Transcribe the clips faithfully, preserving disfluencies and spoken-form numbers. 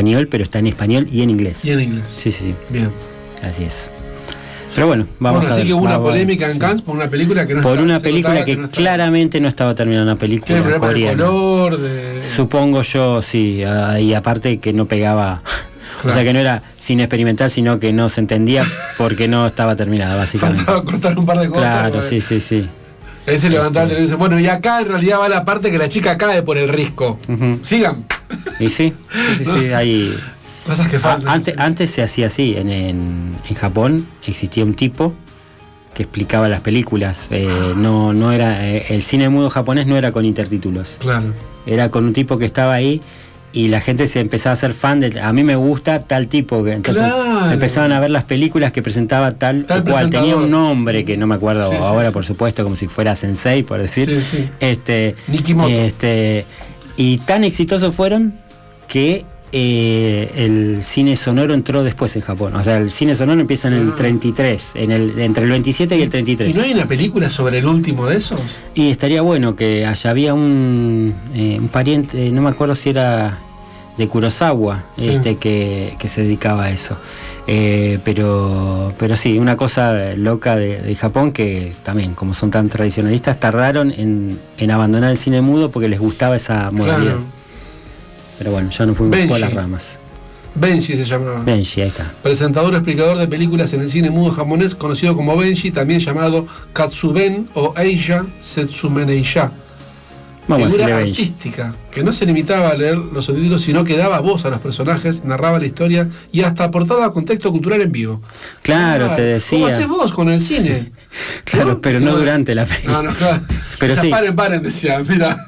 español, pero está en español y en inglés. Y en inglés. Sí, sí, sí. Bien. Así es. Pero bueno, vamos bueno, a ver. Así que hubo una vamos, polémica en Cannes sí. por una película que no Por está, una película que, que no claramente no estaba terminada, una película ¿Tiene problema coreana. de color? De... Supongo yo, sí. Y aparte que no pegaba... Claro. O sea que no era cine experimental, sino que no se entendía porque no estaba terminada, básicamente. Faltaba cortar un par de cosas. Claro, porque... sí, sí, sí. Él se levantaba este... y dice, bueno, y acá en realidad va la parte que la chica cae por el risco. Uh-huh. Sigan. Y sí, sí, sí, sí, hay... Cosas que faltan. Ah, antes, antes se hacía así, en, en, en Japón existía un tipo que explicaba las películas. Eh, ah. no, no era, eh, el cine mudo japonés no era con intertítulos. Claro. Era con un tipo que estaba ahí y la gente se empezaba a hacer fan de, a mí me gusta tal tipo, entonces claro. empezaban a ver las películas que presentaba tal, tal cual, tenía un nombre que no me acuerdo sí, ahora sí, por sí. supuesto, como si fuera Sensei, por decir. Sí, sí. Este, Nikimoto. Este, y tan exitosos fueron que eh, el cine sonoro entró después en Japón. O sea, el cine sonoro empieza en el ah. treinta y tres, en el, entre el veintisiete y el treinta y tres. ¿Y no hay una película sobre el último de esos? Y estaría bueno que allá había un, eh, un pariente, no me acuerdo si era de Kurosawa, sí. este que, que se dedicaba a eso. Eh, pero, pero sí, una cosa loca de, de Japón que también, como son tan tradicionalistas, tardaron en, en abandonar el cine mudo porque les gustaba esa modalidad. Claro. Pero bueno, ya nos fuimos por las ramas. Benji se llamaba. Benji, ahí está. Presentador explicador de películas en el cine mudo japonés, conocido como Benji, también llamado Katsuben o Eisha Setsumeneisha. Vamos Figura a artística, que no se limitaba a leer los subtítulos, sino que daba voz a los personajes, narraba la historia y hasta aportaba contexto cultural en vivo. Claro, claro. Te decía. ¿Cómo haces vos con el cine? Claro, ¿no? pero no, no durante la película. No, no, claro. Pero o sea, sí. Paren, paren, decía, mira.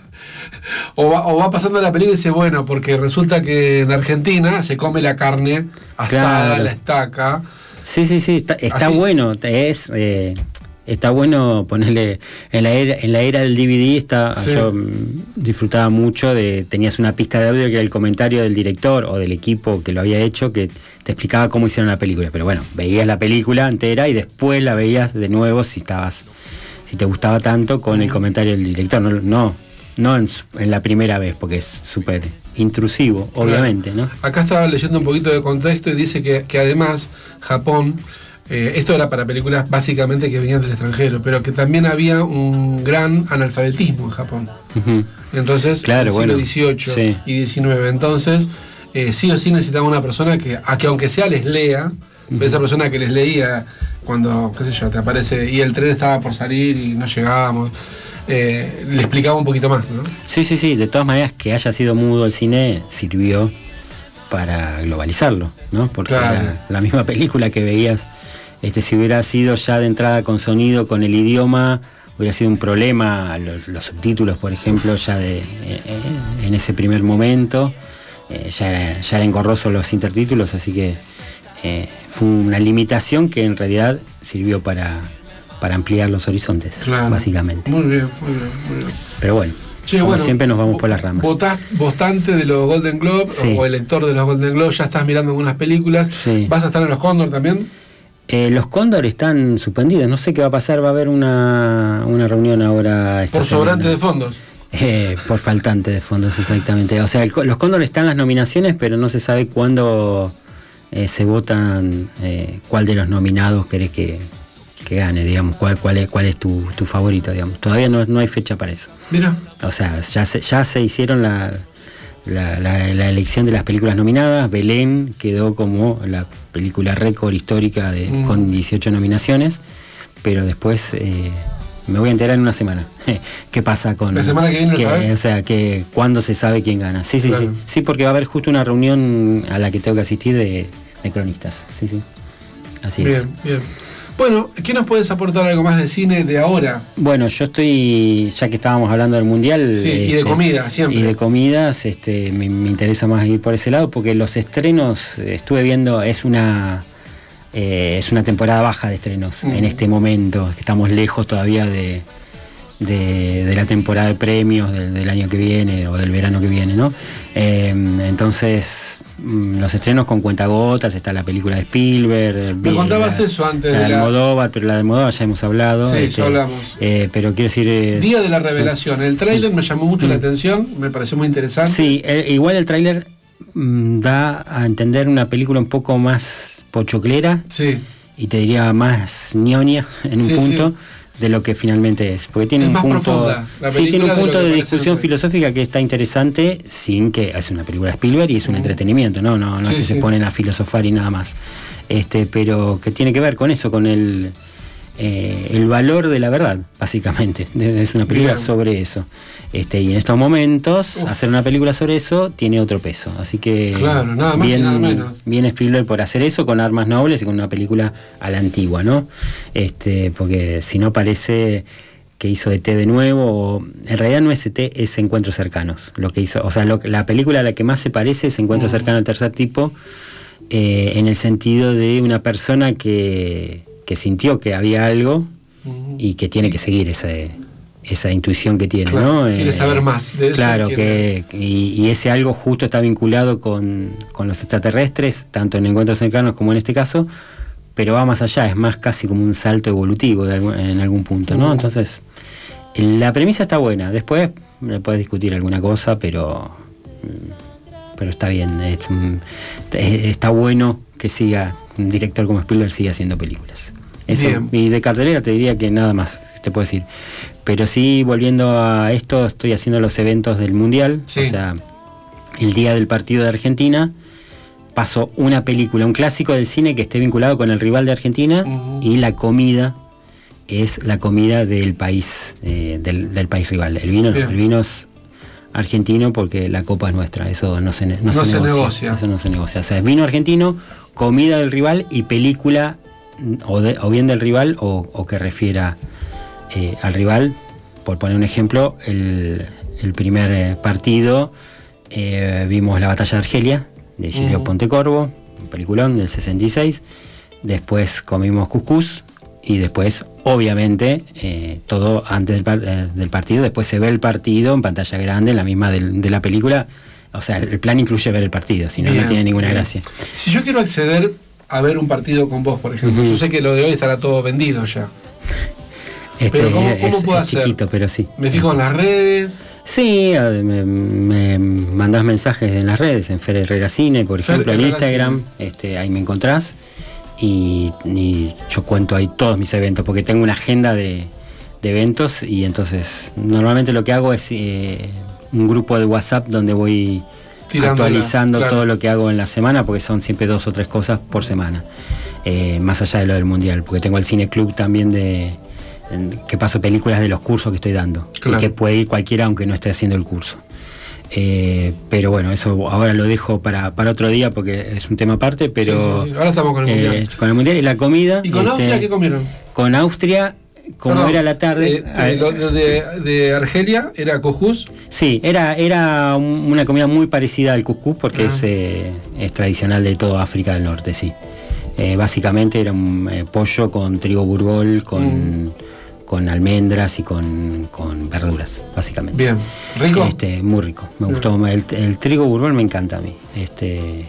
O va, o va pasando la película y dice, bueno, porque resulta que en Argentina se come la carne asada, claro. la estaca. Sí, sí, sí, está, está bueno, es... Eh... Está bueno ponerle en la era, en la era del D V D está, sí. yo disfrutaba mucho de, tenías una pista de audio que era el comentario del director o del equipo que lo había hecho que te explicaba cómo hicieron la película, pero bueno, veías la película entera y después la veías de nuevo si estabas, si te gustaba tanto con el comentario del director, no, no, no en, en la primera vez porque es súper intrusivo, obviamente, ¿no? Acá estaba leyendo un poquito de contexto y dice que, que además Japón Eh, esto era para películas básicamente que venían del extranjero, pero que también había un gran analfabetismo en Japón. Uh-huh. Entonces, claro, en el siglo bueno, dieciocho sí. y diecinueve. Entonces, eh, sí o sí necesitaba una persona que, a que aunque sea les lea, uh-huh. pero esa persona que les leía cuando, qué sé yo, te aparece y el tren estaba por salir y no llegábamos, eh, le explicaba un poquito más, ¿no? Sí, sí, sí. De todas maneras, que haya sido mudo el cine sirvió para globalizarlo, ¿no? Porque claro. era la misma película que veías. Este, si hubiera sido ya de entrada con sonido, con el idioma, hubiera sido un problema, los, los subtítulos, por ejemplo, ya de, eh, en ese primer momento, eh, ya, era, ya eran engorrosos los intertítulos, así que eh, fue una limitación que en realidad sirvió para, para ampliar los horizontes, claro. básicamente. Muy bien, muy bien, muy bien. Pero bueno, sí, como bueno, siempre nos vamos por las ramas. Votás, votante de los Golden Globes, sí. o elector de los Golden Globes, ya estás mirando algunas películas, sí. ¿vas a estar en los Cóndor también? Eh, los Cóndor están suspendidos, no sé qué va a pasar, va a haber una, una reunión ahora esta por sobrante de fondos. Eh, por faltante de fondos, exactamente. O sea, el, los Cóndor están en las nominaciones, pero no se sabe cuándo eh, se votan, eh, cuál de los nominados querés que, que gane, digamos, cuál, cuál es, cuál es tu, tu favorito, digamos. Todavía no, no hay fecha para eso. Mira. O sea, ya se, ya se hicieron la... La, la, la elección de las películas nominadas. Belén quedó como la película récord histórica de, mm. con dieciocho nominaciones, pero después eh, me voy a enterar en una semana qué pasa con... ¿La semana que viene lo sabes? O sea, que cuándo se sabe quién gana. Sí, sí, claro. sí. Sí, porque va a haber justo una reunión a la que tengo que asistir de, de cronistas. Sí, sí. Así bien, es. Bien, bien. Bueno, ¿qué nos puedes aportar algo más de cine de ahora? Bueno, yo estoy, ya que estábamos hablando del mundial... Sí, este, y de comida, siempre. Y de comidas, este, me, me interesa más ir por ese lado, porque los estrenos, estuve viendo, es una eh, es una temporada baja de estrenos uh-huh. en este momento, estamos lejos todavía de, de, de la temporada de premios del, del año que viene o del verano que viene, ¿no? Eh, entonces... los estrenos con cuentagotas, está la película de Spielberg. Me contabas la, eso antes la de la... Almodóvar, pero la de Almodóvar ya hemos hablado. Sí, este, ya hablamos. Eh, pero quiero decir... Eh, Día de la revelación. El tráiler me llamó mucho mm. la atención, me pareció muy interesante. Sí, eh, igual el tráiler mmm, da a entender una película un poco más pochoclera. Sí. Y te diría más ñoña en un sí, punto sí. de lo que finalmente es. Porque tiene es un más punto. Sí, tiene un punto de, de discusión filosófica que está interesante, sin que es una película de Spielberg y es un uh-huh. entretenimiento, ¿no? No, no sí, es que sí. se ponen a filosofar y nada más. Este, pero que tiene que ver con eso, con el. Eh, el valor de la verdad, básicamente. Es una película Bien. sobre eso. Este, y en estos momentos, Uf. hacer una película sobre eso tiene otro peso. Así que claro, nada más bien, y nada menos. bien Spielberg por hacer eso con armas nobles y con una película a la antigua, ¿no? Este, porque si no parece que hizo E T de nuevo, o, en realidad no es E T, es Encuentros Cercanos. Lo que hizo, o sea, lo, la película a la que más se parece es Encuentros uh-huh. Cercanos al Tercer Tipo, eh, en el sentido de una persona que que sintió que había algo uh-huh. y que tiene que seguir ese, esa intuición que tiene, claro, ¿no? Quiere eh, saber más de eso. Claro, que y, y ese algo justo está vinculado con, con los extraterrestres, tanto en Encuentros Cercanos como en este caso, pero va más allá, es más casi como un salto evolutivo de algún, en algún punto, ¿no? Uh-huh. Entonces, la premisa está buena, después le puedes discutir alguna cosa, pero pero está bien, es, está bueno que siga un director como Spielberg siga haciendo películas. Eso, y de cartelera te diría que nada más te puedo decir. Pero sí, volviendo a esto, estoy haciendo los eventos del Mundial, sí. o sea, el día del partido de Argentina, paso una película, un clásico del cine que esté vinculado con el rival de Argentina, uh-huh. y la comida es la comida del país, eh, del, del país rival. El vino, el vino es argentino porque la copa es nuestra, eso no se, no no se, se negocia, negocia. Eso no se negocia. O sea, es vino argentino, comida del rival y película o, de, o bien del rival o, o que refiera eh, al rival. Por poner un ejemplo, el, el primer eh, partido eh, vimos La Batalla de Argelia de Gilio uh-huh. Pontecorvo, un peliculón del sesenta y seis. Después comimos cuscús y después, obviamente, eh, todo antes del, par- eh, del partido. Después se ve el partido en pantalla grande, la misma del, de la película. O sea, el plan incluye ver el partido, si no, no tiene ninguna bien. gracia. Si yo quiero acceder a ver un partido con vos, por ejemplo, uh-huh. yo sé que lo de hoy estará todo vendido ya. Este, pero ¿cómo, cómo es, puedo es hacer? Chiquito, pero sí. ¿Me fijo en las redes? Sí, me, me mandás mensajes en las redes, en Fer Herrera Cine, por ejemplo, Fer en Instagram, este, ahí me encontrás. Y, y yo cuento ahí todos mis eventos, porque tengo una agenda de, de eventos, y entonces normalmente lo que hago es eh, un grupo de WhatsApp donde voy Tirándola, actualizando claro. todo lo que hago en la semana, porque son siempre dos o tres cosas por semana, eh, más allá de lo del Mundial, porque tengo el Cine Club también de que paso películas de los cursos que estoy dando, claro. y que puede ir cualquiera aunque no esté haciendo el curso. Eh, pero bueno, eso ahora lo dejo para, para otro día porque es un tema aparte, pero sí, sí, sí. Ahora estamos con el Mundial. Eh, con el Mundial y la comida. ¿Y con este, Austria qué comieron? Con Austria, como Perdón, era la tarde. Eh, de, de, de, de Argelia, ¿era cuscús? Sí, era, era una comida muy parecida al cuscús porque ah. es, eh, es tradicional de toda África del Norte, sí. Eh, básicamente era un eh, pollo con trigo burgol, con... Mm. con almendras y con, con verduras, básicamente. Bien, ¿rico? Este, muy rico, me Bien. gustó. El, el trigo burgol me encanta a mí. Este,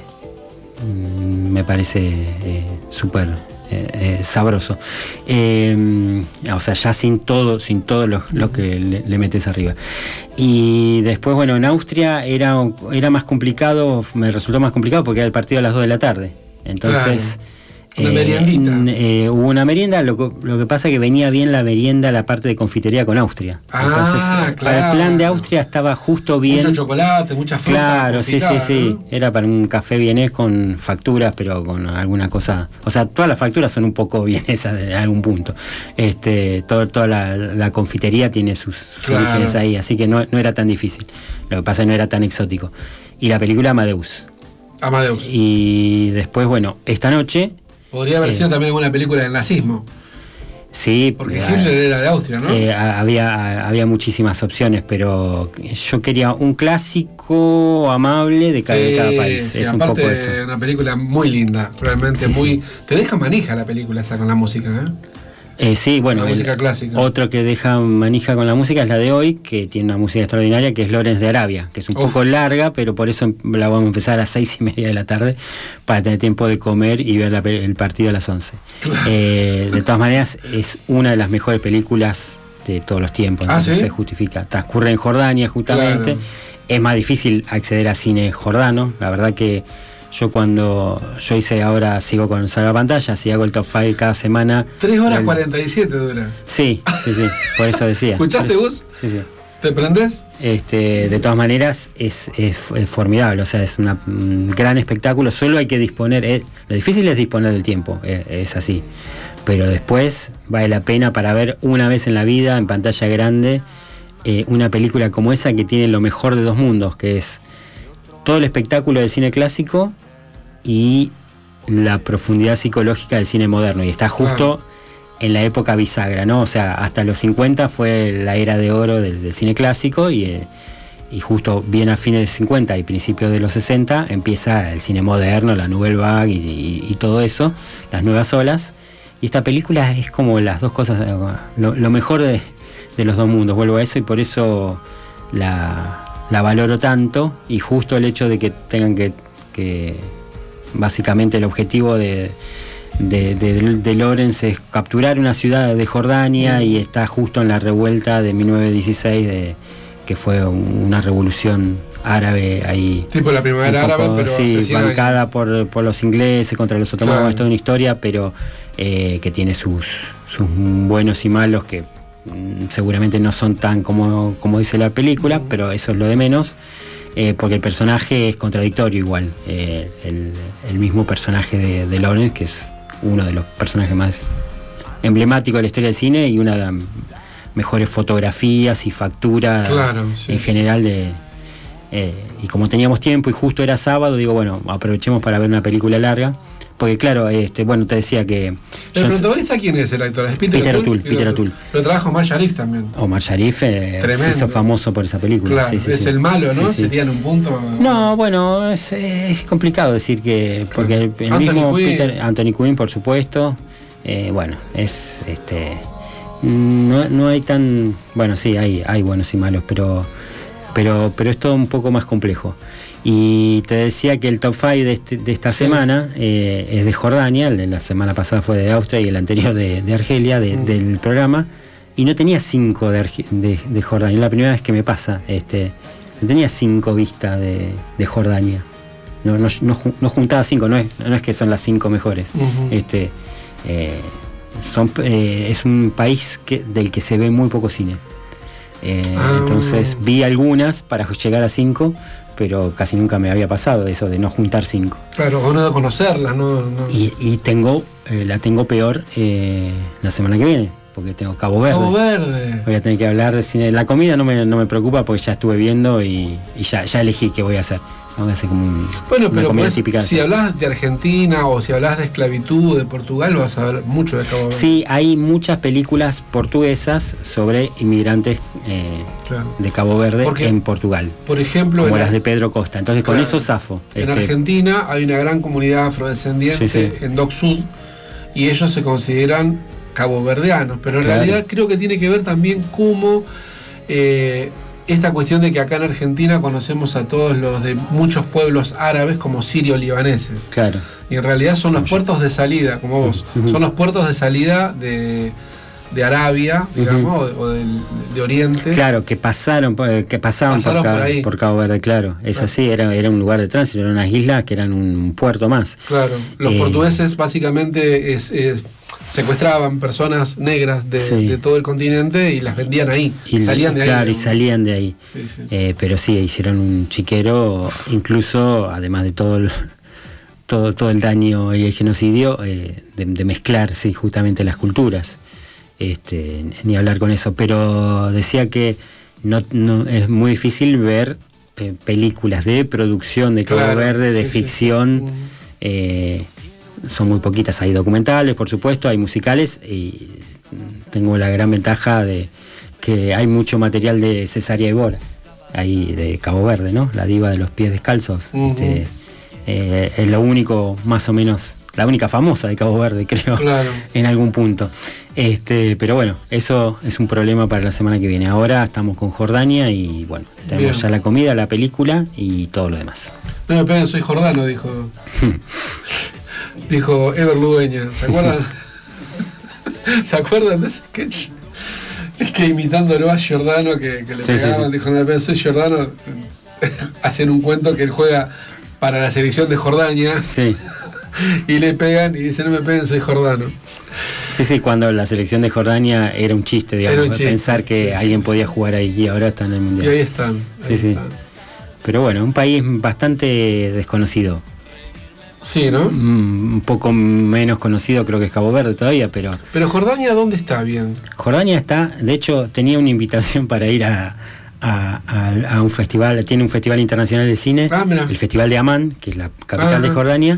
me parece eh, súper eh, eh, sabroso. Eh, o sea, ya sin todo, sin todo lo, lo que le, le metes arriba. Y después, bueno, en Austria era, era más complicado, me resultó más complicado porque era el partido a las dos de la tarde. Entonces... Claro. Una meriendita. Eh, eh, hubo una merienda, lo que, lo que pasa es que venía bien la merienda, la parte de confitería con Austria. Ah, Entonces, claro. Para el plan de Austria estaba justo bien. Mucho chocolate, mucha fruta. Claro, sí, sí, sí. ¿no? Era para un café vienés con facturas, pero con alguna cosa. O sea, todas las facturas son un poco vienesas en algún punto. Este, todo, toda la, la confitería tiene sus, sus claro. orígenes ahí, así que no, no era tan difícil. Lo que pasa es que no era tan exótico. Y la película Amadeus. Amadeus. Y después, bueno, esta noche. Podría haber eh, sido también una película del nazismo. Sí. Porque Hitler eh, era de Austria, ¿no? Eh, había, había muchísimas opciones, pero yo quería un clásico amable de cada, sí, de cada país. Sí, es aparte un poco eso. Una película muy linda, realmente sí, muy... Sí. Te deja manija la película esa con la música, ¿eh? Eh, sí, bueno, la música clásica. Otro que deja manija con la música es la de hoy, que tiene una música extraordinaria, que es Lawrence de Arabia, que es un Uf. poco larga, pero por eso la vamos a empezar a las seis y media de la tarde, para tener tiempo de comer y ver la, el partido a las once. Claro. Eh, de todas maneras, es una de las mejores películas de todos los tiempos, ¿Ah, entonces sí? se justifica. Transcurre en Jordania justamente, Claro. es más difícil acceder a cine jordano, la verdad que yo cuando yo hice ahora, sigo con Salva Pantalla, si hago el top cinco cada semana. tres horas el, cuarenta y siete dura. Sí, sí, sí, por eso decía. ¿Escuchaste Por vos? Sí, sí. ¿Te prendés? Este, de todas maneras es, es, es formidable, o sea, es una, un gran espectáculo, solo hay que disponer, eh, lo difícil es disponer del tiempo, eh, es así, pero después vale la pena para ver una vez en la vida, en pantalla grande, eh, una película como esa que tiene lo mejor de dos mundos, que es todo el espectáculo del cine clásico y la profundidad psicológica del cine moderno, y está justo... Ah. en la época bisagra, ¿no? O sea, hasta los cincuenta fue la era de oro del, del cine clásico y, eh, y justo bien a fines de cincuenta y principios de los sesenta empieza el cine moderno, la Nouvelle Vague y, y, y todo eso, las nuevas olas. Y esta película es como las dos cosas, lo, lo mejor de, de los dos mundos, vuelvo a eso, y por eso la, la valoro tanto, y justo el hecho de que tengan que, que básicamente el objetivo de... De, de, de Lawrence es capturar una ciudad de Jordania, y está justo en la revuelta de mil novecientos dieciséis, de, que fue una revolución árabe ahí. Tipo la primavera poco, árabe, pero sí, bancada por, por los ingleses contra los otomanos, claro. Es toda una historia, pero eh, que tiene sus, sus buenos y malos, que mm, seguramente no son tan como, como dice la película, mm. pero eso es lo de menos. Eh, porque el personaje es contradictorio igual, eh, el, el mismo personaje de, de Lawrence, que es uno de los personajes más emblemáticos de la historia del cine y una de las mejores fotografías y factura, claro, sí, en general de, eh, y como teníamos tiempo y justo era sábado, digo, bueno, aprovechemos para ver una película larga, porque claro, este, bueno, te decía que... ¿El protagonista quién es el actor? ¿Es Peter, Peter O'Toole? Peter O'Toole. Pero trabaja Omar Sharif también. Omar Sharif eh, se hizo famoso por esa película. Claro, sí, sí, es sí. el malo, ¿no? Sí, sí. Sería en un punto... No, bueno, es, es complicado decir que... Porque el, el mismo Quinn. Peter, Anthony Quinn, por supuesto, eh, bueno, es... este no, no hay tan... Bueno, sí, hay, hay buenos y malos, pero... Pero, pero es todo un poco más complejo. Y te decía que el top cinco de, este, de esta sí. semana eh, es de Jordania, el de la semana pasada fue de Austria y el anterior de, de Argelia, de, mm. del programa, y no tenía cinco de, de, de Jordania, es la primera vez que me pasa, este, no tenía cinco vistas de, de Jordania, no, no, no, no juntaba cinco, no es, no es que son las cinco mejores, uh-huh. este, eh, son, eh, es un país que, del que se ve muy poco cine. Eh, ah. Entonces vi algunas para llegar a cinco, pero casi nunca me había pasado eso de no juntar cinco. Claro, o no de conocerlas, no, no. Y, y tengo, eh, la tengo peor eh, la semana que viene, porque tengo Cabo Verde. Cabo Verde. Voy a tener que hablar de cine. La comida no me, no me preocupa porque ya estuve viendo y, y ya, ya elegí qué voy a hacer. Voy a hacer como un, bueno, una pero comida pues, típica. Si hablas de Argentina o si hablas de esclavitud de Portugal, vas a ver mucho de Cabo Verde. Sí, hay muchas películas portuguesas sobre inmigrantes eh, claro. de Cabo Verde porque, en Portugal. Por ejemplo, como en, las de Pedro Costa. Entonces claro, con eso zafo. En este, Argentina hay una gran comunidad afrodescendiente sí, sí. en Dock Sud y ellos se consideran caboverdianos, pero en claro. realidad creo que tiene que ver también cómo eh, esta cuestión de que acá en Argentina conocemos a todos los de muchos pueblos árabes como sirio-libaneses. Claro. Y en realidad son los puertos de salida, como vos, uh-huh. son los puertos de salida de, de Arabia, digamos, uh-huh. o de, de Oriente. Claro, que pasaron, que pasaban, pasaron por, por, ahí. por Cabo Verde, claro. Es claro. así, era, era un lugar de tránsito, eran unas islas que eran un puerto más. Claro, los eh, portugueses básicamente es, es, secuestraban personas negras de, sí. de todo el continente y las vendían ahí. Y salían de ahí. Claro, y salían de ahí. Sí, sí. Eh, pero sí, hicieron un chiquero, incluso, además de todo el, todo, todo el daño y el genocidio, eh, de, de mezclar, sí, justamente las culturas. Este, ni hablar con eso. Pero decía que no, no es muy difícil ver eh, películas de producción de Cabo claro, Verde, de sí, ficción. Sí, sí. Eh, son muy poquitas, hay documentales por supuesto, hay musicales y tengo la gran ventaja de que hay mucho material de Cesárea Évora, ahí de Cabo Verde, ¿no? La diva de los pies descalzos. Uh-huh. este, eh, es lo único más o menos, la única famosa de Cabo Verde, creo, claro. en algún punto. Este, pero bueno, eso es un problema para la semana que viene. Ahora estamos con Jordania y bueno, tenemos Bien. ya la comida, la película y todo lo demás. No me peguen, soy jordano, dijo. Dijo Ever Ludueña, ¿se acuerdan? ¿Se acuerdan de ese sketch? Es que imitándolo a Giordano, que, que le Sí, pegaban, sí, sí. dijo, no, pero soy Giordano, hacen un cuento que él juega para la selección de Jordania. Sí. Y le pegan y dicen, no me peguen, soy Giordano. Sí, sí, cuando la selección de Jordania era un chiste, digamos, Era un chiste, pensar que sí, alguien sí, podía sí. jugar ahí y ahora está en el Mundial. Y ahí están. Ahí Sí, sí. están. Pero bueno, un país bastante desconocido. Sí, ¿no? Un poco menos conocido creo que es Cabo Verde todavía, pero Pero Jordania, ¿dónde está bien? Jordania está, de hecho tenía una invitación para ir a, a, a, a un festival, tiene un festival internacional de cine, Ah, mirá. el Festival de Amán, que es la capital Ah. de Jordania.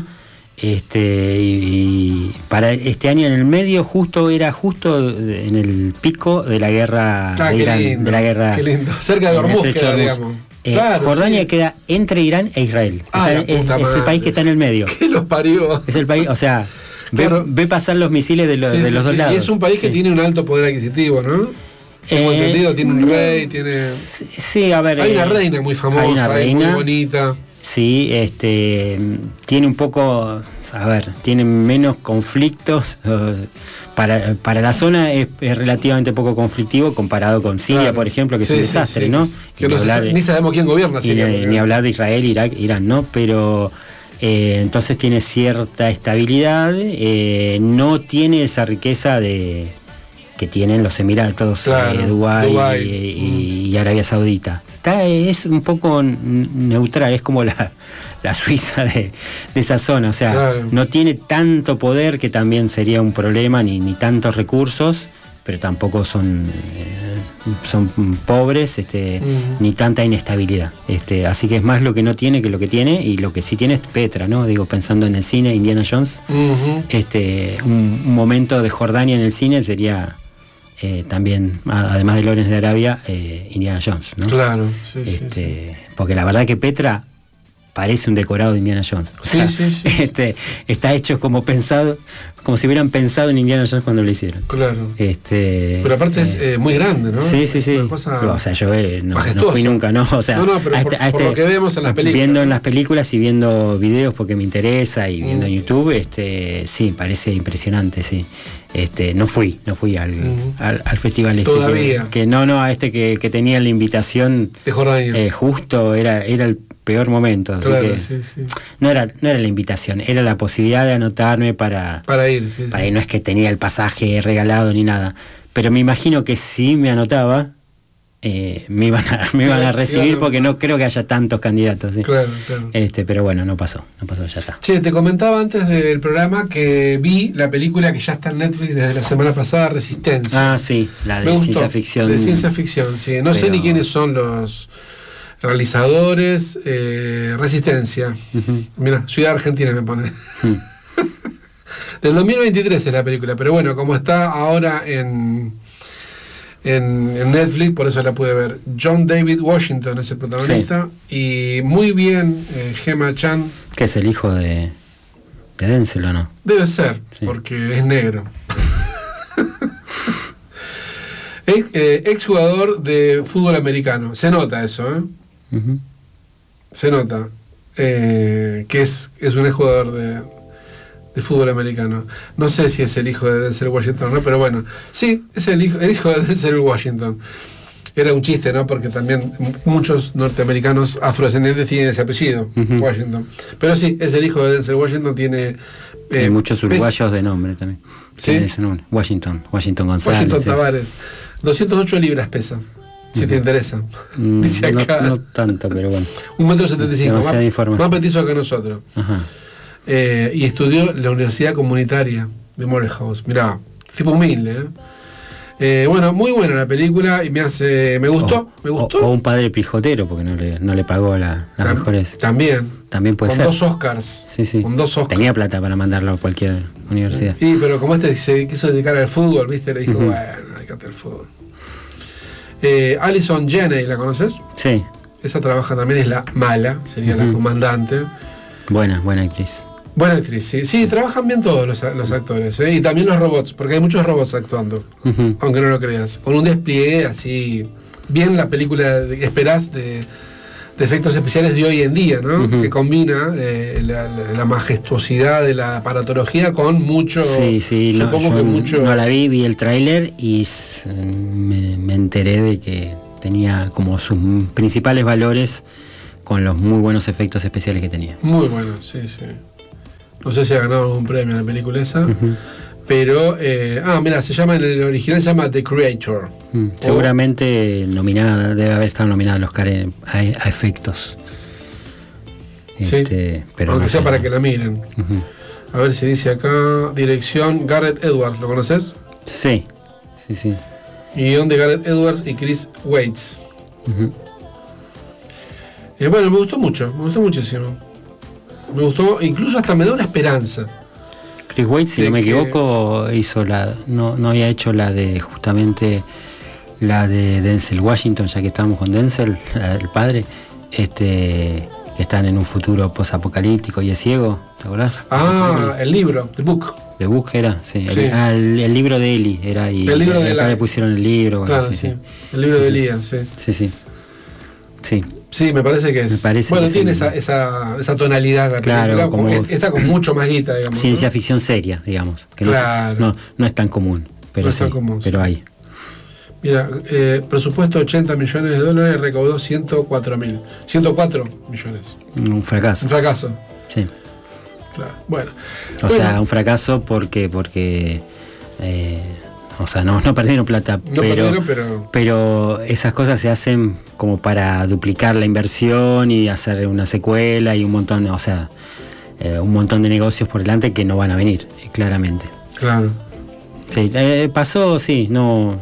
Este y, y para este año en el medio justo era justo en el pico de la guerra Ah, de qué Irán, lindo, de la guerra qué lindo. Cerca de del Hormuz estrecho queda, de Hormuz. digamos. Eh, Claro, Jordania sí. queda entre Irán e Israel. Ah, Está- la es, puta es el madre. país que está en el medio. ¿Qué los parió? Es el país, o sea, ve, Claro. ve pasar los misiles de, lo- Sí, de sí, los dos sí. lados. Y es un país que Sí. tiene un alto poder adquisitivo, ¿no? Tengo Eh, entendido, tiene un no, rey, tiene... Sí, sí, a ver. Hay una eh, reina muy famosa, hay una hay reina, muy bonita. Sí, este, tiene un poco, a ver, tiene menos conflictos. eh, Para, para la zona es, es relativamente poco conflictivo comparado con Siria, Claro. por ejemplo, que Sí, es un sí, desastre, sí, ¿no? que Y no ni se hablar sa- de- ni sabemos quién gobierna y Siria. ni, porque- ni hablar de Israel, Irak, Irán, ¿no? Pero eh, entonces tiene cierta estabilidad, eh, no tiene esa riqueza de que tienen los Emiratos, Claro, eh, Dubái Dubái. y, y- y Arabia Saudita. Está, es un poco n- neutral, es como la, la Suiza de, de esa zona, o sea, Claro. no tiene tanto poder, que también sería un problema, ni, ni tantos recursos, pero tampoco son, eh, son pobres, este, Ujú. ni tanta inestabilidad. Este, así que es más lo que no tiene que lo que tiene, y lo que sí tiene es Petra, ¿no? Digo, pensando en el cine, Indiana Jones, Ujú. este, un, un momento de Jordania en el cine sería eh, también, a- además de Lawrence de Arabia, eh, Indiana Jones, ¿no? Claro, sí, sí, Este, porque la verdad que Petra parece un decorado de Indiana Jones. O Sí, sea, sí, sí. Este, está hecho como pensado, como si hubieran pensado en Indiana Jones cuando lo hicieron. Claro. Este, Pero aparte es eh, eh, muy grande, ¿no? sí, sí, sí. Una cosa Pero, o sea, yo eh, no, no majestuosa. fui nunca, ¿no? O sea, No, no, pero a por- este- a por este- lo que vemos en las películas. Viendo en las películas y viendo videos porque me interesa y viendo Mm. en YouTube, este, sí, parece impresionante, sí. Este, no fui, no fui al, Mm. al, al festival este. Todavía. Que, que no, no, a este que, que tenía la invitación de Jordania. eh, justo, era, era el peor momento. Así claro, que sí, sí. no era, no era la invitación, era la posibilidad de anotarme para, Para ir, sí. para sí. ir. No es que tenía el pasaje regalado ni nada. Pero me imagino que si me anotaba, eh, me iban a, me iban a recibir, Claro. porque no creo que haya tantos candidatos. ¿sí? Claro, claro. Este, pero bueno, no pasó, no pasó, ya está. Che, te comentaba antes del programa que vi la película que ya está en Netflix desde la semana pasada, Resistencia. Ah, sí, la Me de gustó, ciencia ficción. De ciencia ficción, sí. No sé Pero- ni quiénes son los realizadores. eh, Resistencia. Ujú. Mira, Ciudad Argentina me pone. Mm. Del dos mil veintitrés es la película, pero bueno, como está ahora en, en, en Netflix, por eso la pude ver. John David Washington es el protagonista. Y muy bien, eh, Gemma Chan. Que es el hijo de, de Denzel, ¿o no? Debe ser, Sí. porque es negro. ex, eh, ex jugador de fútbol americano. Se nota eso, ¿eh? Ujú. Se nota. Eh, que es, es un ex jugador de, de fútbol americano. No sé si es el hijo de Denzel Washington o no, pero bueno. Sí, es el hijo, el hijo de Denzel Washington. Era un chiste, ¿no? Porque también muchos norteamericanos afrodescendientes tienen ese apellido, Ujú. Washington. Pero sí, es el hijo de Denzel Washington, tiene... Hay eh, muchos pes- uruguayos de nombre también. ¿Sí? Tienen ese nombre. Washington, Washington González. Washington sí. Tavares. doscientas ocho libras pesa, si te interesa. Mm, Dice no, acá. no tanto, pero bueno. Un metro setenta y cinco, Demasiada más, información. más petizo que nosotros. Ajá. Eh, y estudió en la Universidad Comunitaria de Morehouse. Mirá, tipo humilde, ¿eh? Eh, bueno, muy buena la película y me hace. Me gustó, O- me o- gustó. O, un padre pijotero, porque no le, no le pagó la- las Tam- mejores. También. También puede con ser. dos Oscars. Sí, sí. Con dos Oscars. Tenía plata para mandarlo a cualquier universidad. Sí, pero como este se quiso dedicar al fútbol, ¿viste? Le dijo, Ujú. bueno, dedícate al fútbol. Eh, Alison Janney, ¿la conoces? Sí, Esa trabaja también, es la mala, sería la Ujú. comandante. buena, buena actriz. Buena actriz, sí. Sí, trabajan bien todos los, los actores, ¿eh? Y también los robots, porque hay muchos robots actuando, Ujú. aunque no lo creas. Con un despliegue así, bien la película que esperás de, de efectos especiales de hoy en día, ¿no? Uh-huh. Que combina eh, la, la, la majestuosidad de la aparatología con mucho... Sí, sí, supongo no, que yo mucho... no la vi, vi el tráiler y me, me enteré de que tenía como sus principales valores con los muy buenos efectos especiales que tenía. Muy bueno, sí, sí. No sé si ha ganado algún premio la película esa, uh-huh. pero... Eh, ah, mira, se llama, en el original se llama The Creator. Mm, seguramente o, nominada, debe haber estado nominada al Oscar a, a efectos. Sí, este, pero aunque no sea sé. para que la miren. Uh-huh. A ver si dice acá, dirección Gareth Edwards, ¿lo conoces? Sí, sí, sí. Guión de Gareth Edwards y Chris Weitz. Uh-huh. Eh, bueno, me gustó mucho, me gustó muchísimo. Me gustó, incluso hasta me da una esperanza. Chris Weitz, si no me que... equivoco, hizo la, no, no había hecho la de justamente la de Denzel Washington, ya que estábamos con Denzel, el padre, este, que están en un futuro posapocalíptico y es ciego, ¿te acordás? Ah, el libro, The Book. The Book era, sí. sí. El, ah, el, el libro de Eli era y el libro y de acá la... le pusieron el libro. Claro, sí, sí. sí. El libro sí, de sí. Elías, sí. Sí, sí. Sí. Sí, me parece que es. Me parece bueno, que tiene sí. esa, esa, esa tonalidad la claro, película, como está con mucho más guita, digamos. Ciencia ¿no? ficción seria, digamos. Que claro. no, no, no es tan común, pero no es sí, tan común, pero sí. hay. Mira, eh, presupuesto ochenta millones de dólares, recaudó ciento cuatro mil. ciento cuatro millones. Un fracaso. Un fracaso. Sí. Claro. Bueno. O bueno. sea, un fracaso porque, porque eh, o sea, no, no perdieron plata, No pero, perdieron, pero... pero esas cosas se hacen como para duplicar la inversión y hacer una secuela y un montón, o sea, eh, un montón de negocios por delante que no van a venir, eh, claramente. Claro. Sí, eh, pasó, sí, no,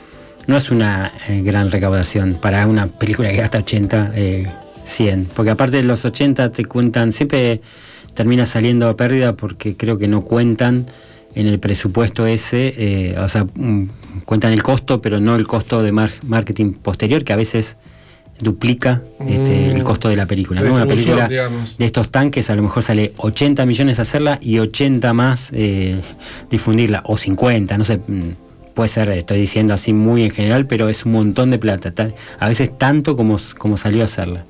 no es una eh, gran recaudación para una película que gasta ochenta, eh, cien, porque aparte de los ochenta te cuentan, siempre termina saliendo a pérdida porque creo que no cuentan en el presupuesto ese, eh, o sea, um, cuentan el costo, pero no el costo de mar- marketing posterior, que a veces duplica mm. este, el costo de la película, ¿no? Una película digamos. De estos tanques a lo mejor sale ochenta millones hacerla y ochenta más eh, difundirla, o cincuenta, no sé, puede ser, estoy diciendo así muy en general, pero es un montón de plata, a veces tanto como, como salió a hacerla.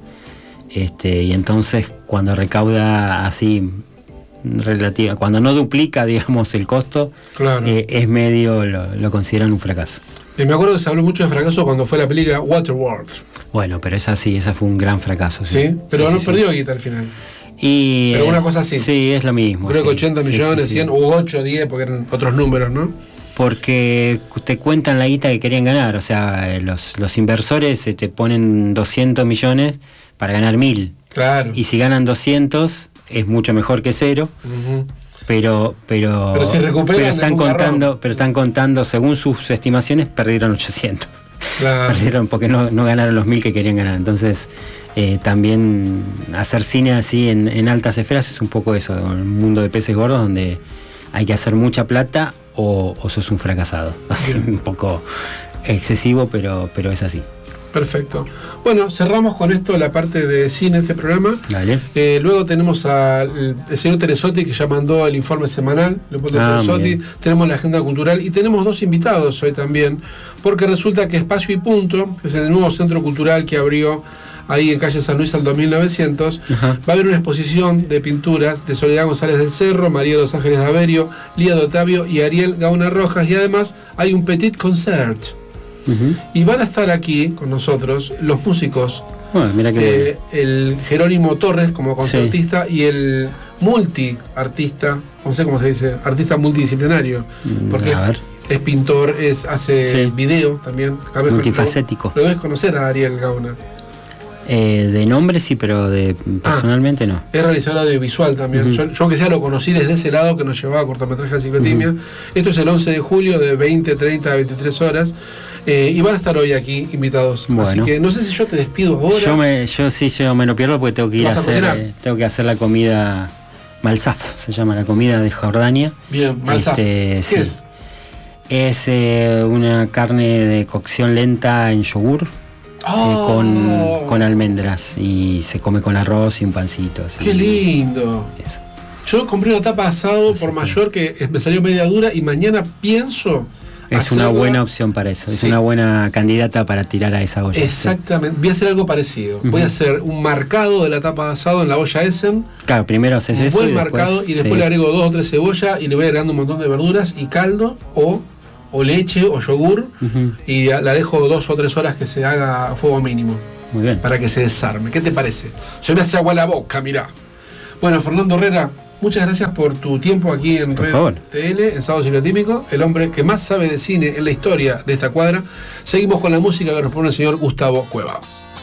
Este, y entonces cuando recauda así relativa, cuando no duplica, digamos, el costo, claro. eh, es medio, lo, lo consideran un fracaso. Eh, me acuerdo que se habló mucho de fracaso cuando fue la película Waterworld. Bueno, pero esa sí, esa fue un gran fracaso. Sí, ¿Sí? Pero sí, no sí, perdió sí. guita al final. Y, pero una cosa así. Sí, es lo mismo. Creo sí, que ochenta sí, millones, sí, sí. cien, u ocho, diez, porque eran otros números, ¿no? Porque te cuentan la guita que querían ganar, o sea, los, los inversores te ponen doscientos millones para ganar mil. Claro. Y si ganan doscientos, es mucho mejor que cero. Uh-huh. Pero, pero, pero, si recuperan pero están contando, garrón. pero están contando, según sus estimaciones, perdieron ochocientos. Claro. Perdieron porque no, no ganaron los mil que querían ganar. Entonces, eh, también hacer cine así en, en altas esferas es un poco eso, un mundo de peces gordos donde hay que hacer mucha plata o, o sos un fracasado. Así, un poco excesivo, pero, pero es así. Perfecto. Bueno, cerramos con esto la parte de cine de este programa. Dale. Eh, luego tenemos al el señor Teresotti, que ya mandó el informe semanal. Leopoldo Ah, Teresotti. Tenemos la agenda cultural y tenemos dos invitados hoy también, porque resulta que Espacio y Punto, que es el nuevo centro cultural que abrió ahí en calle San Luis al dos mil novecientos, Ajá. va a haber una exposición de pinturas de Soledad González del Cerro, María Los Ángeles de Averio, Lía de Otavio y Ariel Gauna Rojas, y además hay un petit concert. Uh-huh. Y van a estar aquí con nosotros los músicos, bueno, mira qué eh, bueno. el Jerónimo Torres como concertista, sí. Y el multiartista, no sé cómo se dice, artista multidisciplinario, porque a ver. es pintor, es hace sí. video también. Multifacético. Lo debes conocer a Ariel Gauna. Eh, de nombre sí, pero de personalmente ah, no. Es realizador audiovisual también. Uh-huh. Yo, yo aunque sea lo conocí desde ese lado que nos llevaba a cortometraje de ciclotimia. Uh-huh. Esto es el once de julio de veinte, treinta a veintitrés horas. Eh, y van a estar hoy aquí invitados. Bueno. Así que no sé si yo te despido ahora. Yo, me, yo sí yo me lo pierdo porque tengo que ir a, a hacer eh, tengo que hacer la comida Malsaf, se llama la comida de Jordania. Bien, Malsaf. Este, ¿Qué sí. es? Es eh, una carne de cocción lenta en yogur. Oh. Eh, con, con almendras y se come con arroz y un pancito así. ¡Qué lindo! Eso. Yo compré una tapa de asado así por mayor que me salió media dura y mañana pienso Es hacerla, una buena opción para eso, es sí. una buena candidata para tirar a esa olla. Exactamente, sí. Voy a hacer algo parecido. Uh-huh. Voy a hacer un marcado de la tapa de asado en la olla Essen. Claro, primero haces un eso. buen y marcado después, y después sí. le agrego dos o tres cebollas y le voy agregando un montón de verduras y caldo o, o leche o yogur uh-huh. y la dejo dos o tres horas que se haga a fuego mínimo. Muy bien. Para que se desarme. ¿Qué te parece? Se me hace agua la boca, mirá. Bueno, Fernando Herrera, muchas gracias por tu tiempo aquí en por Red favor. T L, en Sábado Cinetímico, el hombre que más sabe de cine en la historia de esta cuadra. Seguimos con la música que nos pone el señor Gustavo Cueva.